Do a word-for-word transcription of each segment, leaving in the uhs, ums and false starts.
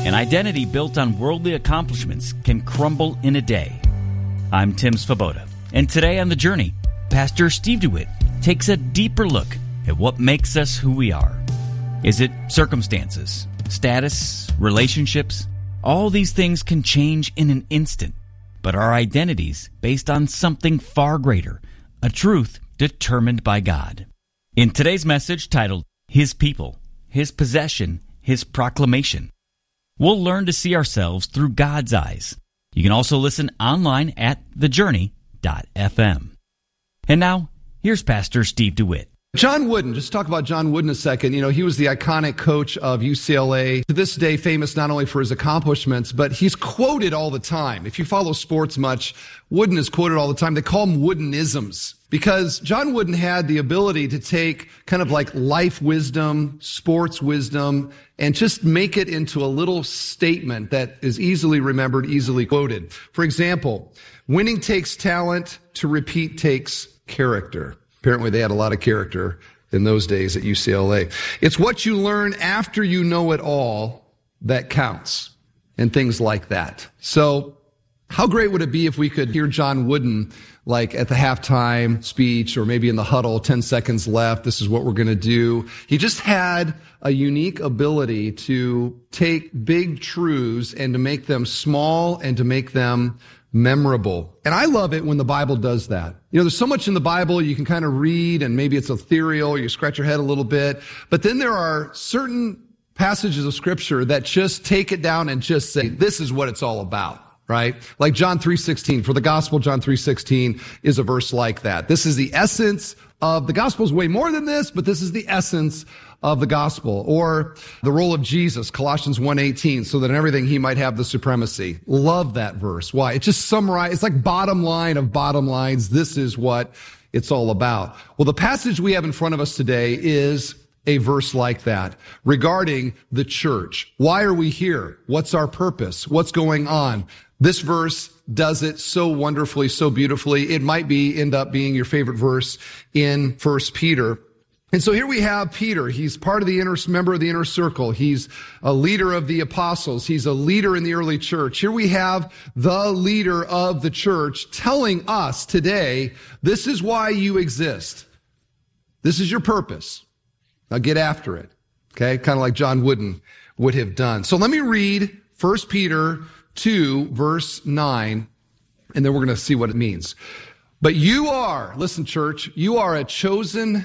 An identity built on worldly accomplishments can crumble in a day. I'm Tim Svoboda, and today on The Journey, Pastor Steve DeWitt takes a deeper look at what makes us who we are. Is it circumstances, status, relationships? All these things can change in an instant, but our identities based on something far greater, a truth determined by God. In today's message titled, His People, His Possession, His Proclamation, we'll learn to see ourselves through God's eyes. You can also listen online at the journey dot f m. And now, here's Pastor Steve DeWitt. John Wooden, just talk about John Wooden a second. You know, he was the iconic coach of U C L A, to this day famous not only for his accomplishments, but he's quoted all the time. If you follow sports much, Wooden is quoted all the time. They call him Woodenisms because John Wooden had the ability to take kind of like life wisdom, sports wisdom, and just make it into a little statement that is easily remembered, easily quoted. For example, winning takes talent, to repeat takes character. Apparently they had a lot of character in those days at U C L A. It's what you learn after you know it all that counts, and things like that. So how great would it be if we could hear John Wooden like at the halftime speech or maybe in the huddle, ten seconds left, this is what we're going to do. He just had a unique ability to take big truths and to make them small and to make them memorable. And I love it when the Bible does that. You know, there's so much in the Bible you can kind of read and maybe it's ethereal, you scratch your head a little bit. But then there are certain passages of Scripture that just take it down and just say, this is what it's all about, right? Like John three sixteen. For the gospel, John three sixteen is a verse like that. This is the essence of the gospel. Is way more than this, but this is the essence of the gospel. Or the role of Jesus, Colossians one eighteen, so that in everything he might have the supremacy. Love that verse. Why? It just summarizes, it's like bottom line of bottom lines. This is what it's all about. Well, the passage we have in front of us today is a verse like that regarding the church. Why are we here? What's our purpose? What's going on? This verse does it so wonderfully, so beautifully. It might be end up being your favorite verse in First Peter. And so here we have Peter. He's part of the inner, member of the inner circle. He's a leader of the apostles. He's a leader in the early church. Here we have the leader of the church telling us today, this is why you exist. This is your purpose. Now get after it. Okay? Kind of like John Wooden would have done. So let me read First Peter two, verse nine, and then we're going to see what it means. But you are, listen church, you are a chosen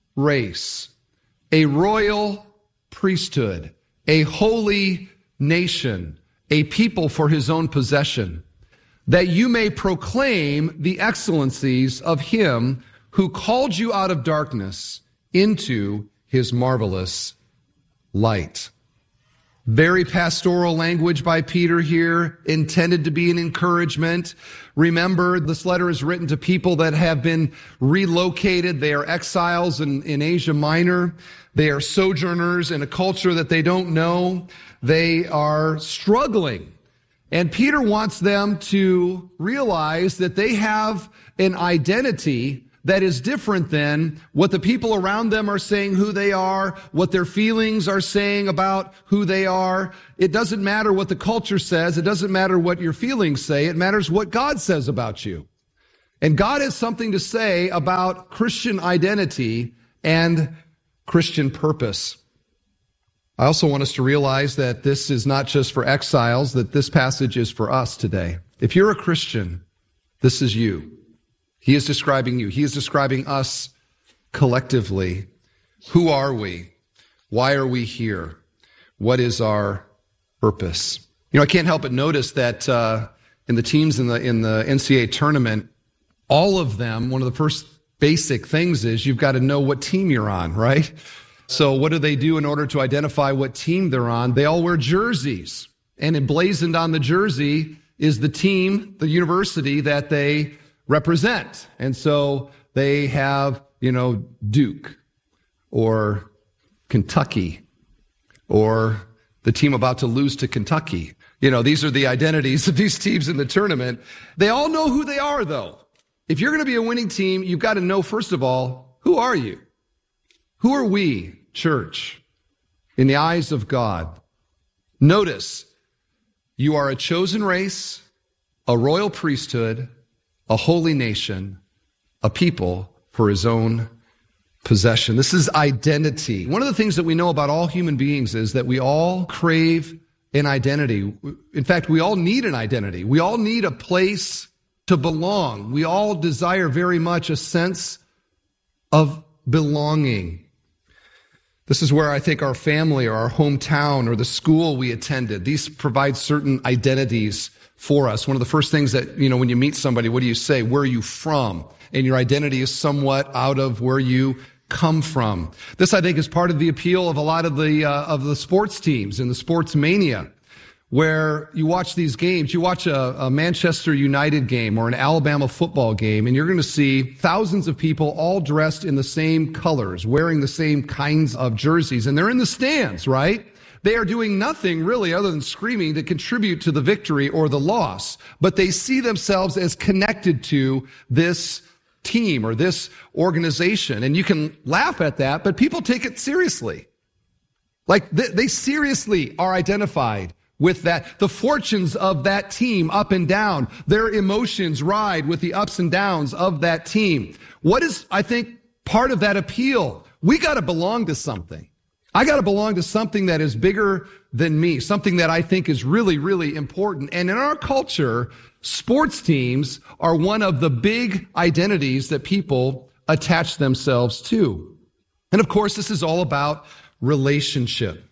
race, a royal priesthood, a holy nation, a people for his own possession, that you may proclaim the excellencies of him who called you out of darkness into his marvelous light. Very pastoral language by Peter here, intended to be an encouragement. Remember, this letter is written to people that have been relocated. They are exiles in, in Asia Minor. They are sojourners in a culture that they don't know. They are struggling. And Peter wants them to realize that they have an identity that is different than what the people around them are saying who they are, what their feelings are saying about who they are. It doesn't matter what the culture says. It doesn't matter what your feelings say. It matters what God says about you. And God has something to say about Christian identity and Christian purpose. I also want us to realize that this is not just for exiles, that this passage is for us today. If you're a Christian, this is you. He is describing you. He is describing us collectively. Who are we? Why are we here? What is our purpose? You know, I can't help but notice that uh, in the teams in the in the N C double A tournament, all of them, one of the first basic things is you've got to know what team you're on, right? So what do they do in order to identify what team they're on? They all wear jerseys, and emblazoned on the jersey is the team, the university that they represent. And so they have, you know, Duke or Kentucky or the team about to lose to Kentucky. You know, these are the identities of these teams in the tournament. They all know who they are, though. If you're going to be a winning team, you've got to know, first of all, who are you? Who are we, church, in the eyes of God? Notice, you are a chosen race, a royal priesthood, a holy nation, a people for his own possession. This is identity. One of the things that we know about all human beings is that we all crave an identity. In fact, we all need an identity. We all need a place to belong. We all desire very much a sense of belonging. This is where I think our family or our hometown or the school we attended, these provide certain identities for us. One of the first things that, you know, when you meet somebody, what do you say? Where are you from? And your identity is somewhat out of where you come from. This, I think, is part of the appeal of a lot of the uh, of the sports teams and the sports mania, where you watch these games. You watch a, a Manchester United game or an Alabama football game, and you're going to see thousands of people all dressed in the same colors, wearing the same kinds of jerseys, and they're in the stands, right? They are doing nothing really other than screaming to contribute to the victory or the loss, but they see themselves as connected to this team or this organization. And you can laugh at that, but people take it seriously. Like they, they seriously are identified with that, the fortunes of that team up and down. Their emotions ride with the ups and downs of that team. What is, I think, part of that appeal? We got to belong to something. I got to belong to something that is bigger than me, something that I think is really, really important. And in our culture, sports teams are one of the big identities that people attach themselves to. And of course, this is all about relationship.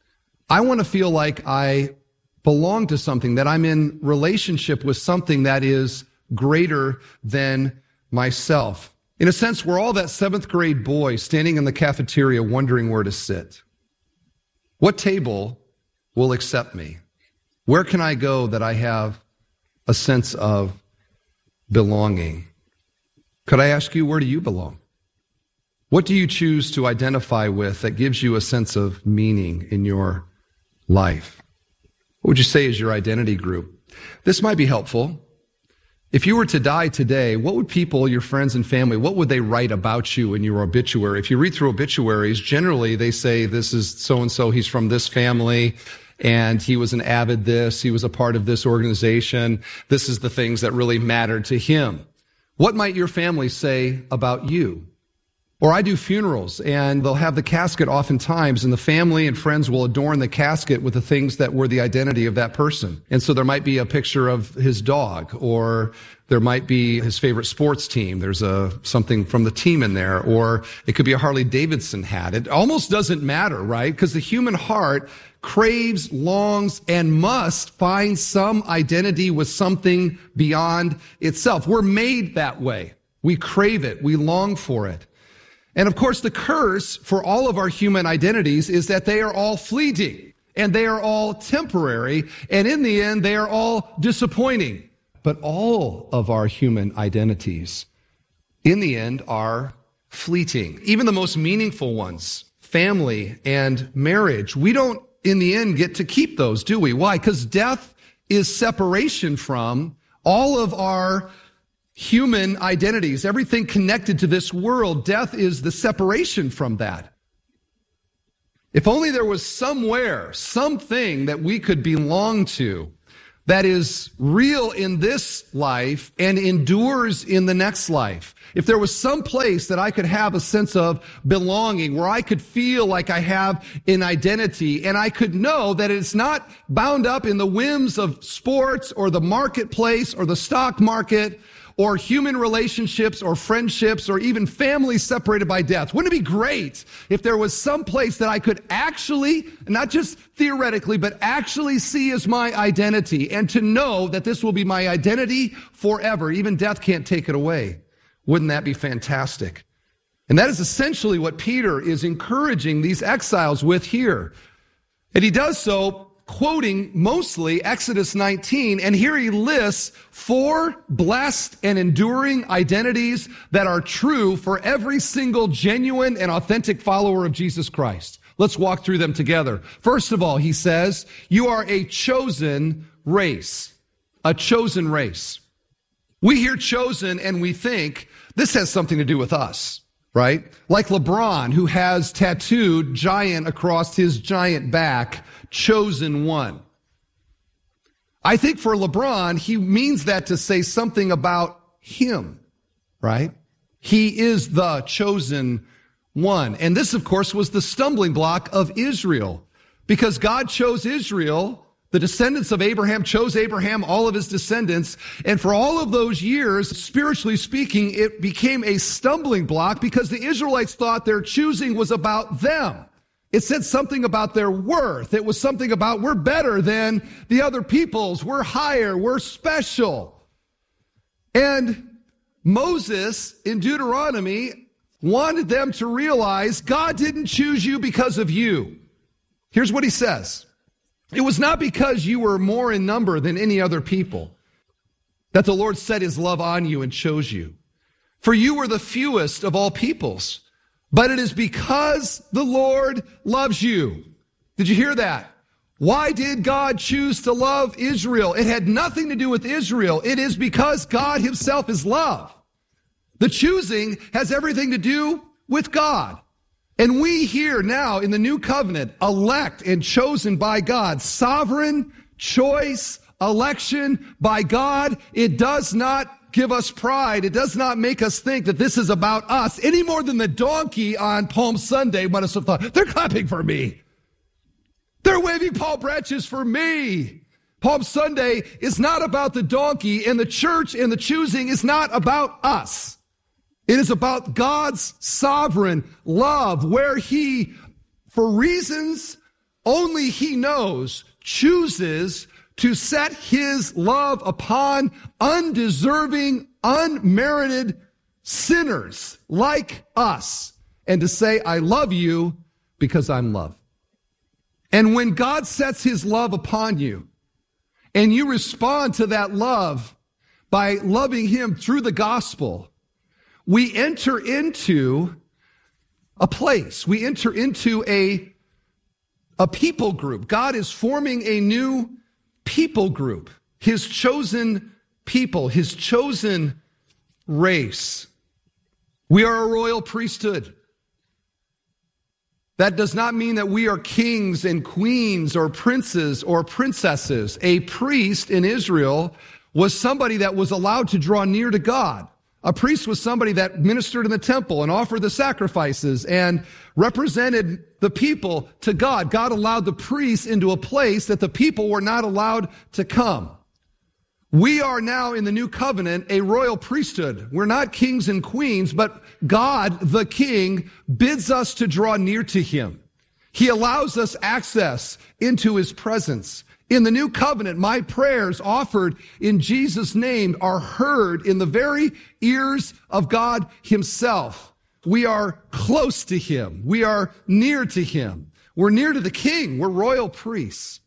I want to feel like I belong to something, that I'm in relationship with something that is greater than myself. In a sense, we're all that seventh grade boy standing in the cafeteria wondering where to sit. What table will accept me? Where can I go that I have a sense of belonging? Could I ask you, where do you belong? What do you choose to identify with that gives you a sense of meaning in your life? What would you say is your identity group? This might be helpful. If you were to die today, what would people, your friends and family, what would they write about you in your obituary? If you read through obituaries, generally they say this is so-and-so, he's from this family, and he was an avid this, he was a part of this organization. This is the things that really mattered to him. What might your family say about you? Or I do funerals, and they'll have the casket oftentimes, and the family and friends will adorn the casket with the things that were the identity of that person. And so there might be a picture of his dog, or there might be his favorite sports team. There's a something from the team in there, or it could be a Harley Davidson hat. It almost doesn't matter, right? Because the human heart craves, longs, and must find some identity with something beyond itself. We're made that way. We crave it. We long for it. And of course, the curse for all of our human identities is that they are all fleeting and they are all temporary. And in the end, they are all disappointing. But all of our human identities, in the end, are fleeting. Even the most meaningful ones, family and marriage, we don't, in the end, get to keep those, do we? Why? Because death is separation from all of our human identities, everything connected to this world. Death is the separation from that. If only there was somewhere, something that we could belong to that is real in this life and endures in the next life. If there was some place that I could have a sense of belonging, where I could feel like I have an identity, and I could know that it's not bound up in the whims of sports or the marketplace or the stock market or human relationships or friendships or even families separated by death. Wouldn't it be great if there was some place that I could actually, not just theoretically, but actually see as my identity, and to know that this will be my identity forever. Even death can't take it away. Wouldn't that be fantastic? And that is essentially what Peter is encouraging these exiles with here. And he does so quoting mostly Exodus nineteen, and here he lists four blessed and enduring identities that are true for every single genuine and authentic follower of Jesus Christ. Let's walk through them together. First of all, he says, you are a chosen race. A chosen race. We hear chosen and we think this has something to do with us. right? Like LeBron, who has tattooed giant across his giant back, chosen one. I think for LeBron, he means that to say something about him, right? He is the chosen one. And this, of course, was the stumbling block of Israel, because God chose Israel. The descendants of Abraham chose Abraham, all of his descendants. And for all of those years, spiritually speaking, it became a stumbling block because the Israelites thought their choosing was about them. It said something about their worth. It was something about we're better than the other peoples. We're higher. We're special. And Moses in Deuteronomy wanted them to realize God didn't choose you because of you. Here's what he says. It was not because you were more in number than any other people that the Lord set his love on you and chose you. For you were the fewest of all peoples, but it is because the Lord loves you. Did you hear that? Why did God choose to love Israel? It had nothing to do with Israel. It is because God himself is love. The choosing has everything to do with God. And we here now in the new covenant, elect and chosen by God, sovereign choice, election by God. It does not give us pride. It does not make us think that this is about us any more than the donkey on Palm Sunday might have thought, they're clapping for me. They're waving palm branches for me. Palm Sunday is not about the donkey, and the church and the choosing is not about us. It is about God's sovereign love, where he, for reasons only he knows, chooses to set his love upon undeserving, unmerited sinners like us, and to say, I love you because I'm love. And when God sets his love upon you, and you respond to that love by loving him through the gospel, we enter into a place. We enter into a, a people group. God is forming a new people group, his chosen people, his chosen race. We are a royal priesthood. That does not mean that we are kings and queens or princes or princesses. A priest in Israel was somebody that was allowed to draw near to God. A priest was somebody that ministered in the temple and offered the sacrifices and represented the people to God. God allowed the priests into a place that the people were not allowed to come. We are now in the new covenant a royal priesthood. We're not kings and queens, but God, the King, bids us to draw near to him. He allows us access into his presence. In the new covenant, my prayers offered in Jesus' name are heard in the very ears of God himself. We are close to him. We are near to him. We're near to the King. We're royal priests.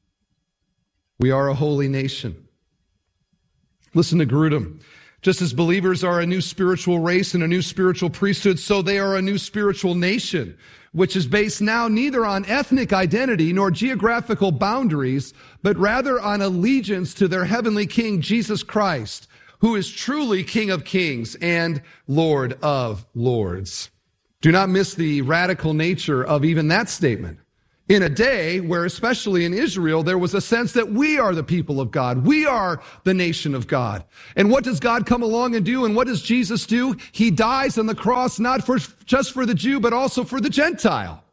We are a holy nation. Listen to Grudem. Just as believers are a new spiritual race and a new spiritual priesthood, so they are a new spiritual nation, which is based now neither on ethnic identity nor geographical boundaries, but rather on allegiance to their heavenly King, Jesus Christ, who is truly King of kings and Lord of lords. Do not miss the radical nature of even that statement. In a day where, especially in Israel, there was a sense that we are the people of God. We are the nation of God. And what does God come along and do? And what does Jesus do? He dies on the cross, not for just for the Jew, but also for the Gentile.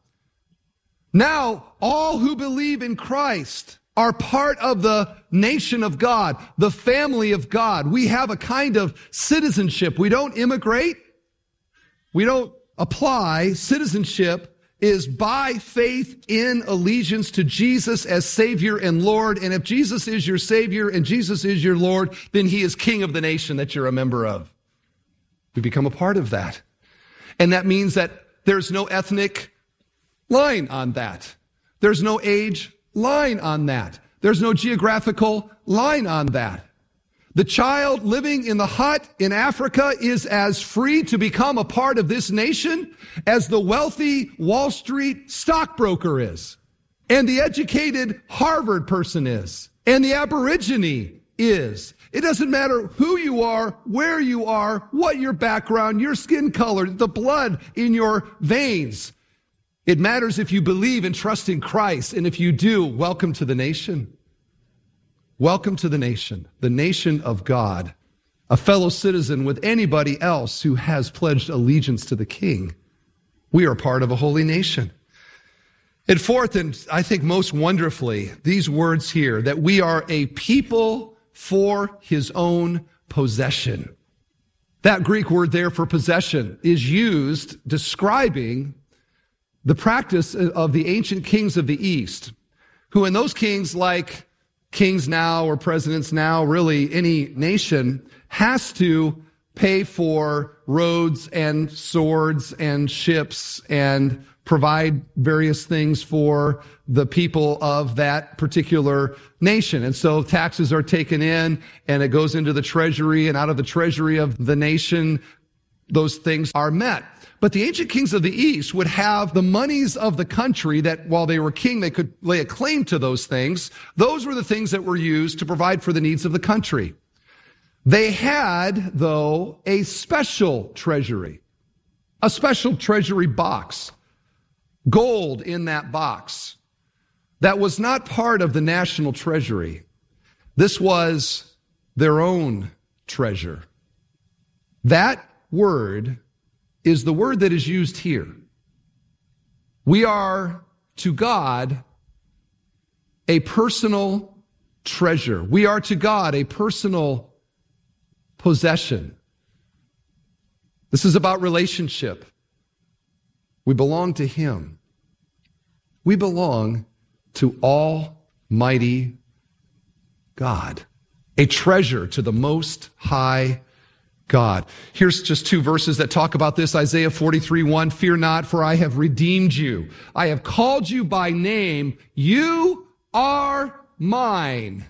Now, all who believe in Christ are part of the nation of God, the family of God. We have a kind of citizenship. We don't immigrate. We don't apply. Citizenship is by faith in allegiance to Jesus as Savior and Lord. And if Jesus is your Savior and Jesus is your Lord, then he is King of the nation that you're a member of. We become a part of that. And that means that there's no ethnic line on that. There's no age line on that. There's no geographical line on that. The child living in the hut in Africa is as free to become a part of this nation as the wealthy Wall Street stockbroker is, and the educated Harvard person is, and the Aborigine is. It doesn't matter who you are, where you are, what your background, your skin color, the blood in your veins. It matters if you believe and trust in Christ. And if you do, welcome to the nation. Welcome to the nation, the nation of God, a fellow citizen with anybody else who has pledged allegiance to the King. We are part of a holy nation. And fourth, and I think most wonderfully, these words here, that we are a people for his own possession. That Greek word there for possession is used describing the practice of the ancient kings of the East, who in those kings, like kings now or presidents now, really any nation, has to pay for roads and swords and ships and provide various things for the people of that particular nation. And so taxes are taken in and it goes into the treasury, and out of the treasury of the nation, those things are met. But the ancient kings of the East would have the monies of the country that while they were king, they could lay a claim to those things. Those were the things that were used to provide for the needs of the country. They had, though, a special treasury, a special treasury box, gold in that box that was not part of the national treasury. This was their own treasure. That word is the word that is used here. We are to God a personal treasure. We are to God a personal possession. This is about relationship. We belong to him. We belong to Almighty God, a treasure to the Most High God. Here's just two verses that talk about this. Isaiah forty-three one, fear not, for I have redeemed you. I have called you by name. You are mine.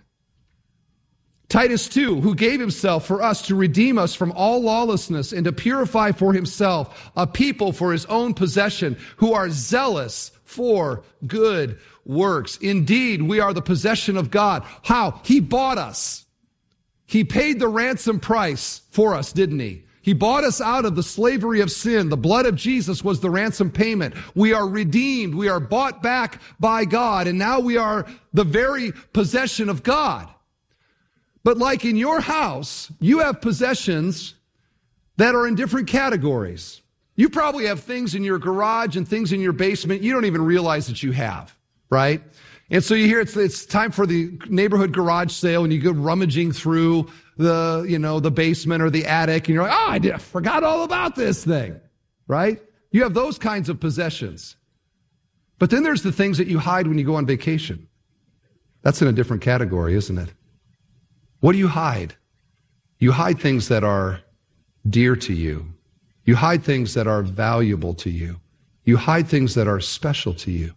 Titus two, who gave himself for us to redeem us from all lawlessness and to purify for himself a people for his own possession who are zealous for good works. Indeed, we are the possession of God. How? He bought us. He paid the ransom price for us, didn't he? He bought us out of the slavery of sin. The blood of Jesus was the ransom payment. We are redeemed. We are bought back by God. And now we are the very possession of God. But like in your house, you have possessions that are in different categories. You probably have things in your garage and things in your basement you don't even realize that you have, right? And so you hear it's, it's time for the neighborhood garage sale, and you go rummaging through the, you know, the basement or the attic, and you're like, oh, I, did, I forgot all about this thing, right? You have those kinds of possessions. But then there's the things that you hide when you go on vacation. That's in a different category, isn't it? What do you hide? You hide things that are dear to you. You hide things that are valuable to you. You hide things that are special to you.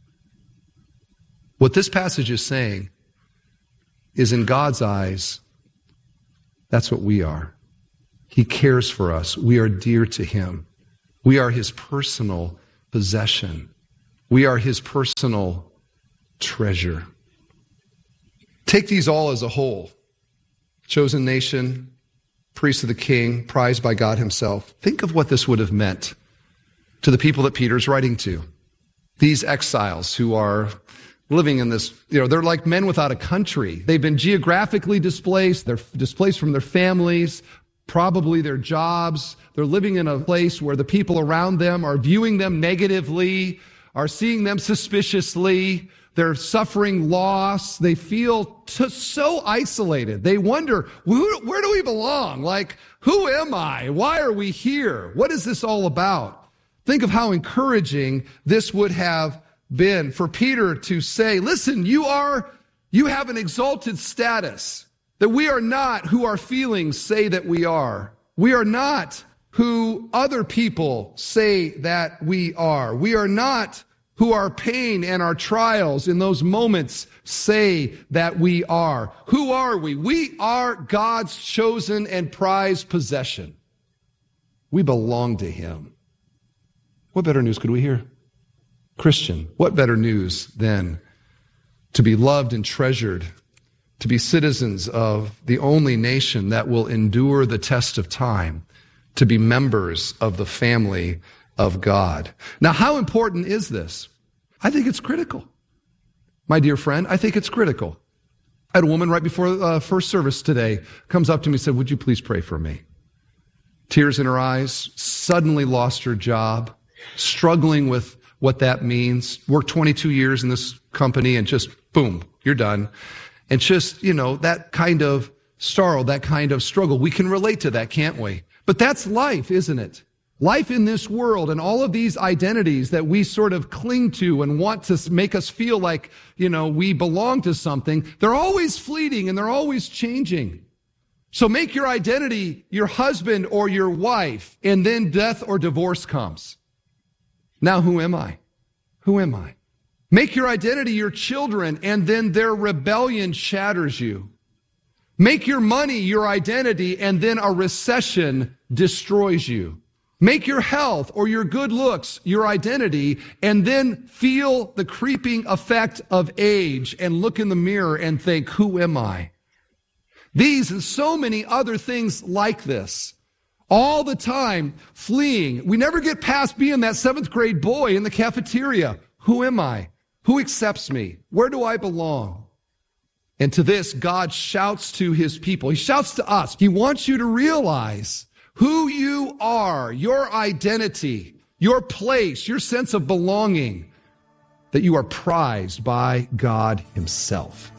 What this passage is saying is, in God's eyes, that's what we are. He cares for us. We are dear to him. We are his personal possession. We are his personal treasure. Take these all as a whole. Chosen nation, priests of the king, prized by God himself. Think of what this would have meant to the people that Peter's writing to. These exiles who are living in this, you know, they're like men without a country. They've been geographically displaced. They're displaced from their families, probably their jobs. They're living in a place where the people around them are viewing them negatively, are seeing them suspiciously. They're suffering loss. They feel t- so isolated. They wonder, where, where do we belong? Like, who am I? Why are we here? What is this all about? Think of how encouraging this would have been for Peter to say, listen, you are, you have an exalted status, that we are not who our feelings say that we are. We are not who other people say that we are. We are not who our pain and our trials in those moments say that we are. Who are we? We are God's chosen and prized possession. We belong to him. What better news could we hear? Christian, what better news than to be loved and treasured to be citizens of the only nation that will endure the test of time, to be members of the family of God. Now, how important is this? I think it's critical. My dear friend, I think it's critical. I had a woman right before uh, first service today comes up to me and said, would you please pray for me? Tears in her eyes, suddenly lost her job, struggling with what that means. Worked twenty-two years in this company and just, boom, you're done. And just, you know, that kind of sorrow, that kind of struggle. We can relate to that, can't we? But that's life, isn't it? Life in this world and all of these identities that we sort of cling to and want to make us feel like, you know, we belong to something, they're always fleeting and they're always changing. So make your identity your husband or your wife, and then death or divorce comes. Now, who am I? Who am I? Make your identity your children, and then their rebellion shatters you. Make your money your identity, and then a recession destroys you. Make your health or your good looks your identity, and then feel the creeping effect of age and look in the mirror and think, who am I? These and so many other things like this. All the time fleeing. We never get past being that seventh grade boy in the cafeteria. Who am I? Who accepts me? Where do I belong? And to this, God shouts to his people. He shouts to us. He wants you to realize who you are, your identity, your place, your sense of belonging, that you are prized by God himself.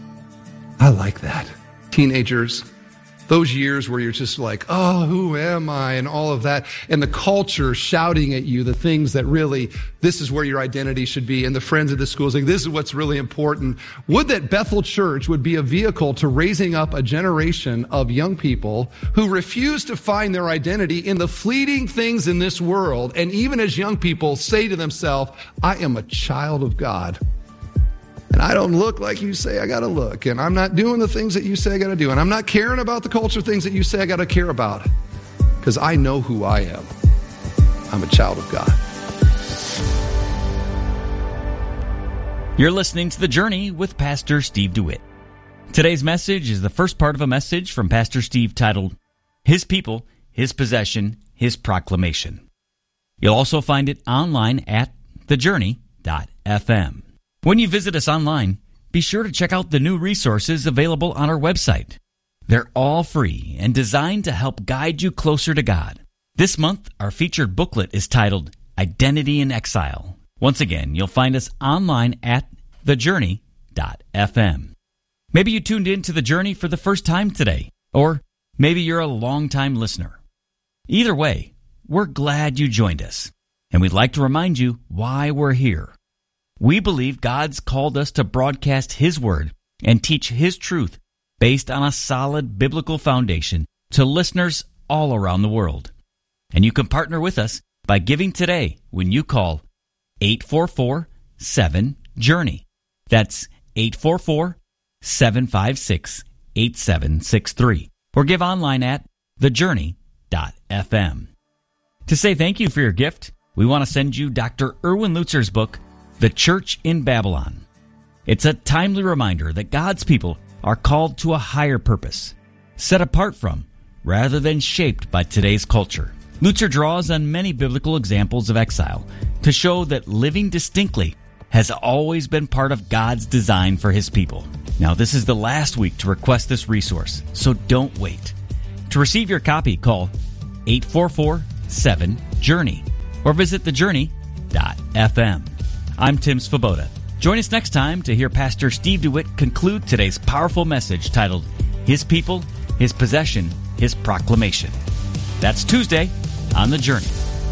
I like that. Teenagers, those years where you're just like, oh, who am I? And all of that. And the culture shouting at you the things that really, this is where your identity should be. And the friends of the school saying, this is what's really important. Would that Bethel Church would be a vehicle to raising up a generation of young people who refuse to find their identity in the fleeting things in this world. And even as young people say to themselves, I am a child of God. And I don't look like you say I got to look. And I'm not doing the things that you say I got to do. And I'm not caring about the culture things that you say I got to care about. Because I know who I am. I'm a child of God. You're listening to The Journey with Pastor Steve DeWitt. Today's message is the first part of a message from Pastor Steve titled, His People, His Possession, His Proclamation. You'll also find it online at the journey dot f m. When you visit us online, be sure to check out the new resources available on our website. They're all free and designed to help guide you closer to God. This month, our featured booklet is titled Identity in Exile. Once again, you'll find us online at the journey dot f m. Maybe you tuned in to The Journey for the first time today, or maybe you're a long-time listener. Either way, we're glad you joined us, and we'd like to remind you why we're here. We believe God's called us to broadcast His Word and teach His truth based on a solid biblical foundation to listeners all around the world. And you can partner with us by giving today when you call eight four four, seven, journey. That's eight four four, seven five six, eight seven six three. Or give online at the journey dot f m. To say thank you for your gift, we want to send you Doctor Erwin Lutzer's book, The Church in Babylon. It's a timely reminder that God's people are called to a higher purpose, set apart from, rather than shaped by today's culture. Lutzer draws on many biblical examples of exile to show that living distinctly has always been part of God's design for His people. Now, this is the last week to request this resource, so don't wait. To receive your copy, call eight four four, seven, journey or visit the journey dot f m. I'm Tim Svoboda. Join us next time to hear Pastor Steve DeWitt conclude today's powerful message titled, His People, His Possession, His Proclamation. That's Tuesday on The Journey.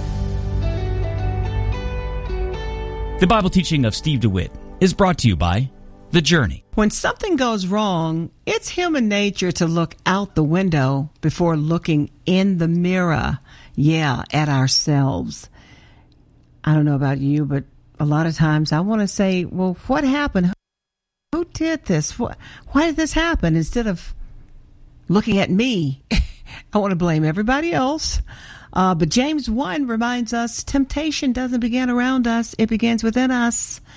The Bible teaching of Steve DeWitt is brought to you by The Journey. When something goes wrong, it's human nature to look out the window before looking in the mirror, yeah, at ourselves. I don't know about you, but a lot of times I want to say, well, what happened? Who did this? Why did this happen? Instead of looking at me, I want to blame everybody else. Uh, but James one reminds us temptation doesn't begin around us. It begins within us.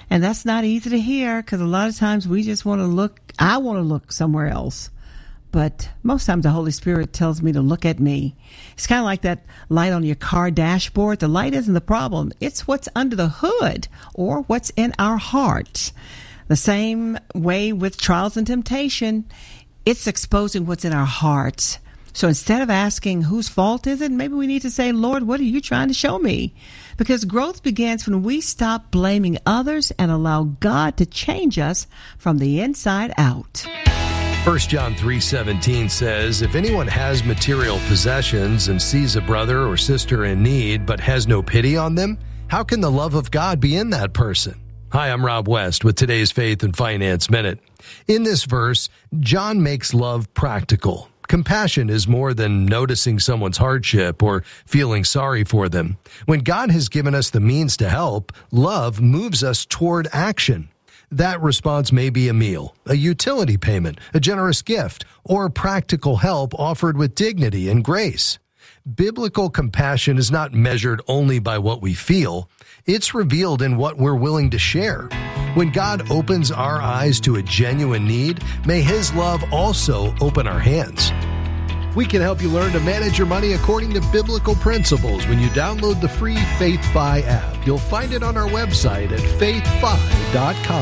And that's not easy to hear because a lot of times we just want to look, I want to look somewhere else. But most times the Holy Spirit tells me to look at me. It's kind of like that light on your car dashboard. The light isn't the problem. It's what's under the hood or what's in our hearts. The same way with trials and temptation, it's exposing what's in our hearts. So instead of asking whose fault is it, maybe we need to say, Lord, what are you trying to show me? Because growth begins when we stop blaming others and allow God to change us from the inside out. First John three seventeen says, if anyone has material possessions and sees a brother or sister in need but has no pity on them, how can the love of God be in that person? Hi, I'm Rob West with today's Faith and Finance Minute. In this verse, John makes love practical. Compassion is more than noticing someone's hardship or feeling sorry for them. When God has given us the means to help, love moves us toward action. That response may be a meal, a utility payment, a generous gift, or practical help offered with dignity and grace. Biblical compassion is not measured only by what we feel. It's revealed in what we're willing to share. When God opens our eyes to a genuine need, may His love also open our hands. We can help you learn to manage your money according to biblical principles when you download the free FaithFi app. You'll find it on our website at faith fi dot com.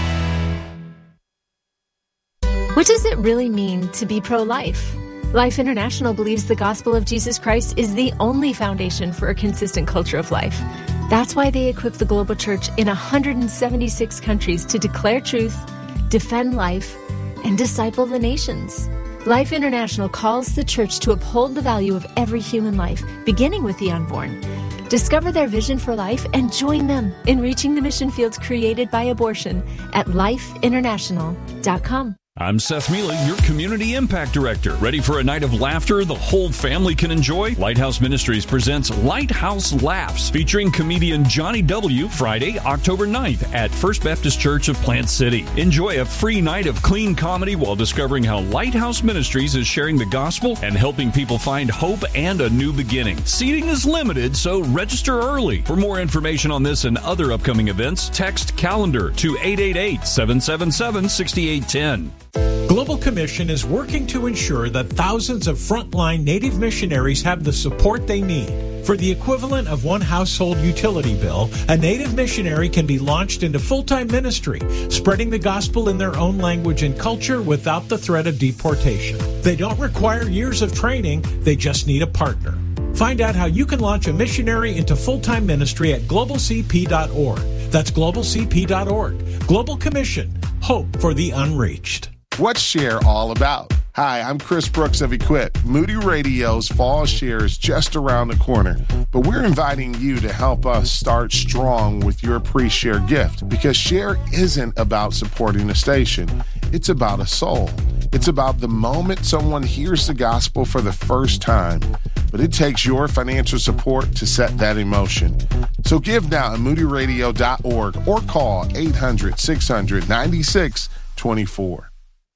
What does it really mean to be pro-life? Life International believes the gospel of Jesus Christ is the only foundation for a consistent culture of life. That's why they equip the global church in one hundred seventy-six countries to declare truth, defend life, and disciple the nations. Life International calls the church to uphold the value of every human life, beginning with the unborn. Discover their vision for life and join them in reaching the mission fields created by abortion at life international dot com. I'm Seth Mealy, your Community Impact Director. Ready for a night of laughter the whole family can enjoy? Lighthouse Ministries presents Lighthouse Laughs, featuring comedian Johnny W. Friday, October ninth at First Baptist Church of Plant City. Enjoy a free night of clean comedy while discovering how Lighthouse Ministries is sharing the gospel and helping people find hope and a new beginning. Seating is limited, so register early. For more information on this and other upcoming events, text CALENDAR to eight eight eight, seven seven seven, six eight one zero. Global Commission is working to ensure that thousands of frontline Native missionaries have the support they need. For the equivalent of one household utility bill, a Native missionary can be launched into full-time ministry, spreading the gospel in their own language and culture without the threat of deportation. They don't require years of training, they just need a partner. Find out how you can launch a missionary into full-time ministry at global c p dot org. That's global c p dot org. Global Commission. Hope for the unreached. What's Share all about? Hi, I'm Chris Brooks of Equip. Moody Radio's Fall Share is just around the corner, but we're inviting you to help us start strong with your pre-share gift, because Share isn't about supporting a station. It's about a soul. It's about the moment someone hears the gospel for the first time, but it takes your financial support to set that in motion. So give now at moody radio dot org or call eight hundred, six hundred, ninety-six twenty-four.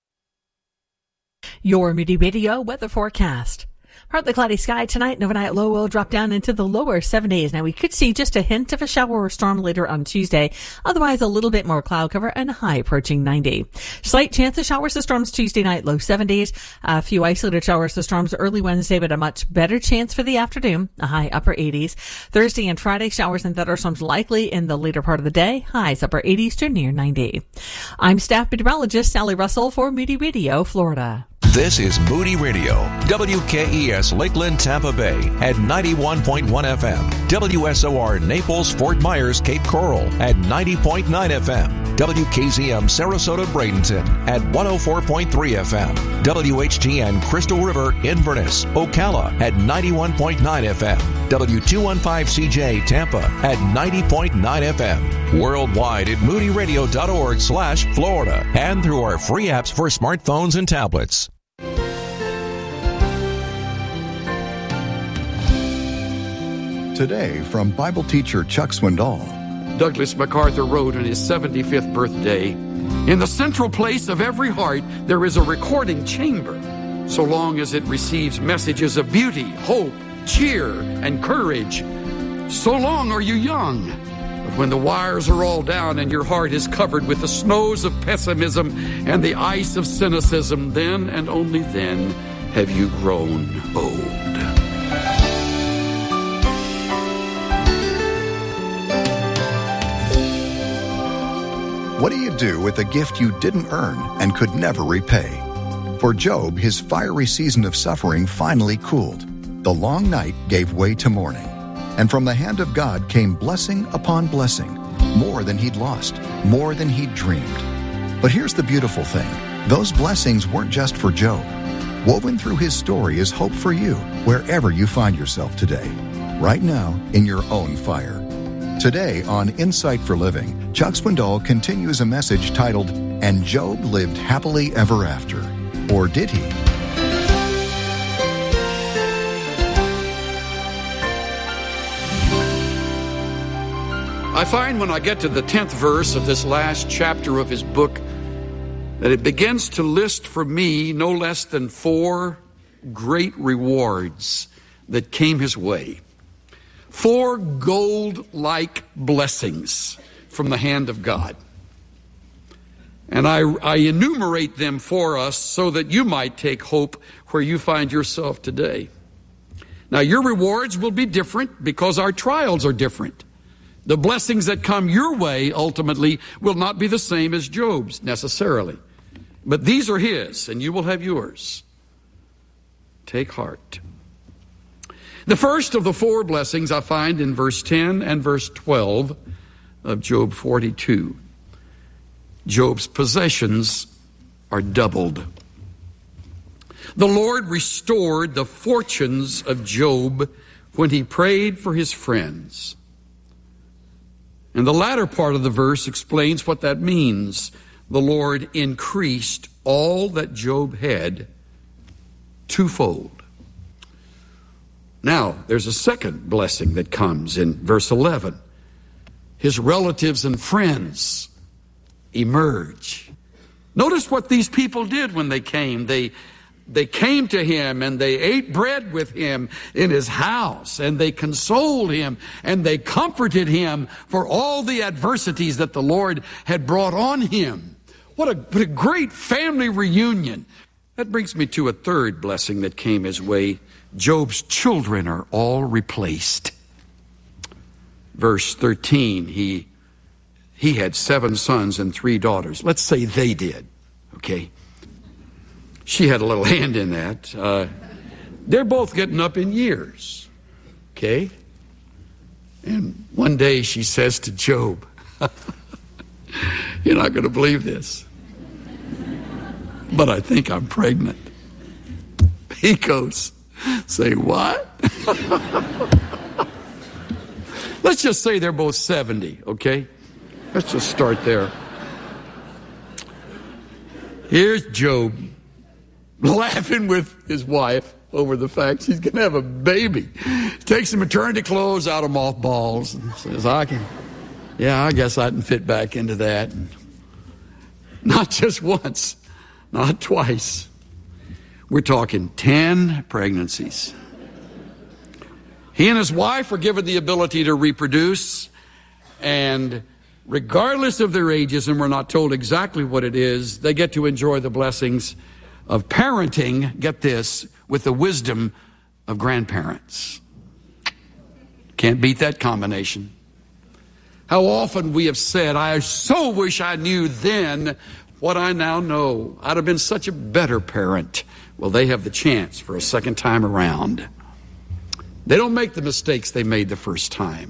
Your Moody Radio weather forecast. Partly cloudy sky tonight. Overnight low will drop down into the lower seventies. Now we could see just a hint of a shower or storm later on Tuesday. Otherwise a little bit more cloud cover and a high approaching ninety. Slight chance of showers or storms Tuesday night, low seventies. A few isolated showers or storms early Wednesday, but a much better chance for the afternoon, a high upper eighties. Thursday and Friday showers and thunderstorms likely in the later part of the day, highs upper eighties to near ninety. I'm staff meteorologist Sally Russell for Moody Radio, Florida. This is Moody Radio, W K E S Lakeland, Tampa Bay at ninety-one point one F M, W S O R Naples, Fort Myers, Cape Coral at ninety point nine F M, W K Z M Sarasota, Bradenton at one oh four point three F M, W H T N Crystal River, Inverness, Ocala at ninety-one point nine F M, W two fifteen C J Tampa at ninety point nine F M, worldwide at moody radio dot org slash Florida, and through our free apps for smartphones and tablets. Today, from Bible teacher Chuck Swindoll. Douglas MacArthur wrote on his seventy-fifth birthday, "In the central place of every heart, there is a recording chamber. So long as it receives messages of beauty, hope, cheer, and courage, so long are you young. But when the wires are all down and your heart is covered with the snows of pessimism and the ice of cynicism, then and only then have you grown old. What do you do with a gift you didn't earn and could never repay? For Job, his fiery season of suffering finally cooled. The long night gave way to morning. And from the hand of God came blessing upon blessing, more than he'd lost, more than he'd dreamed. But here's the beautiful thing. Those blessings weren't just for Job. Woven through his story is hope for you, wherever you find yourself today. Right now, in your own fire. Today on Insight for Living, Chuck Swindoll continues a message titled, And Job Lived Happily Ever After. Or did he? I find when I get to the tenth verse of this last chapter of his book that it begins to list for me no less than four great rewards that came his way. Four gold-like blessings from the hand of God. And I, I enumerate them for us so that you might take hope where you find yourself today. Now, your rewards will be different because our trials are different. The blessings that come your way ultimately will not be the same as Job's necessarily. But these are his, and you will have yours. Take heart. The first of the four blessings I find in verse ten and verse twelve of Job forty-two. Job's possessions are doubled. The Lord restored the fortunes of Job when he prayed for his friends. And the latter part of the verse explains what that means. The Lord increased all that Job had twofold. Now, there's a second blessing that comes in verse eleven. His relatives and friends emerge. Notice what these people did when they came. They They came to him and they ate bread with him in his house, and they consoled him and they comforted him for all the adversities that the Lord had brought on him. What a, what a great family reunion. That brings me to a third blessing that came his way. Job's children are all replaced. Verse thirteen, he, he had seven sons and three daughters. Let's say they did, okay? She had a little hand in that. Uh, they're both getting up in years, okay? And one day she says to Job, you're not going to believe this, but I think I'm pregnant. He goes, say what? Let's just say they're both seventy, okay? Let's just start there. Here's Job laughing with his wife over the fact she's going to have a baby. Takes some maternity clothes out of mothballs and says, I can, yeah, I guess I can fit back into that. And not just once, not twice. We're talking ten pregnancies. He and his wife are given the ability to reproduce, and regardless of their ages, and we're not told exactly what it is, they get to enjoy the blessings of parenting, get this, with the wisdom of grandparents. Can't beat that combination. How often we have said, I so wish I knew then what I now know. I'd have been such a better parent. Well, they have the chance for a second time around. They don't make the mistakes they made the first time.